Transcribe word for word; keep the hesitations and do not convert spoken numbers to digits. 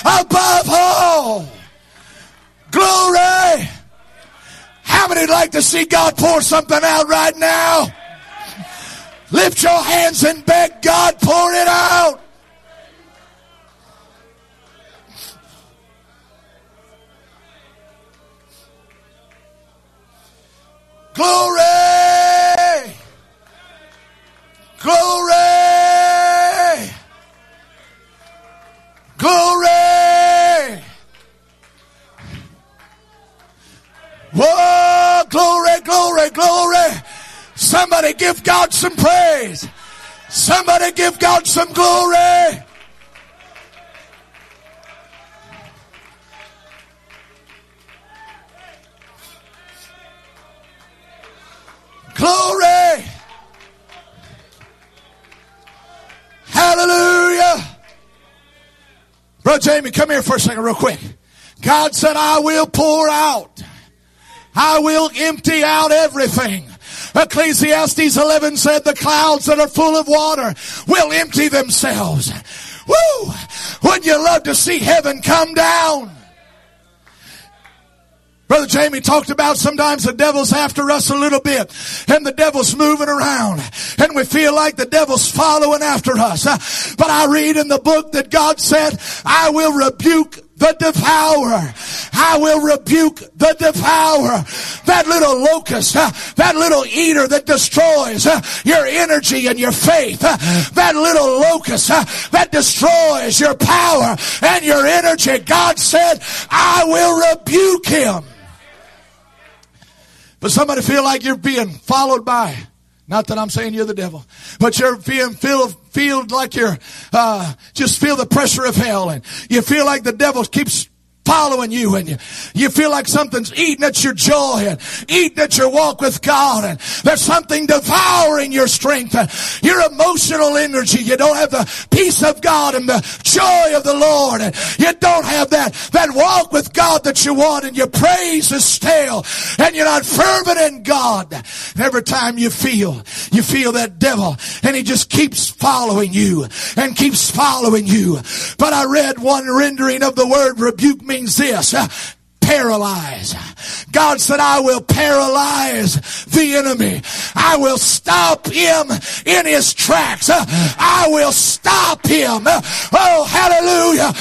above all. Glory. How many would like to see God pour something out right now? Lift your hands and beg God, pour it out. Glory! Glory! Glory! Whoa! Glory, glory, glory! Somebody give God some praise. Somebody give God some glory. Glory. Hallelujah. Brother Jamie, come here for a second real quick. God said, I will pour out. I will empty out everything. Ecclesiastes eleven said the clouds that are full of water will empty themselves. Woo! Wouldn't you love to see heaven come down? Brother Jamie talked about sometimes the devil's after us a little bit and the devil's moving around and we feel like the devil's following after us. But I read in the book that God said, I will rebuke the devourer. I will rebuke the devourer. That little locust, uh, that little eater that destroys uh, your energy and your faith. Uh, that little locust uh, that destroys your power and your energy. God said, I will rebuke him. But somebody feel like you're being followed by, not that I'm saying you're the devil, but you're being feel feel like you're uh just feel the pressure of hell, and you feel like the devil keeps following you, and you, you feel like something's eating at your joy and eating at your walk with God, and there's something devouring your strength and your emotional energy. You don't have the peace of God and the joy of the Lord, and you don't have that, that walk with God that you want, and your praise is stale and you're not fervent in God. Every time you feel, you feel that devil, and he just keeps following you and keeps following you. But I read one rendering of the word rebuke means this, uh, paralyze. God said, I will paralyze the enemy. I will stop him in his tracks. Uh, I will stop him. Uh, oh, hallelujah.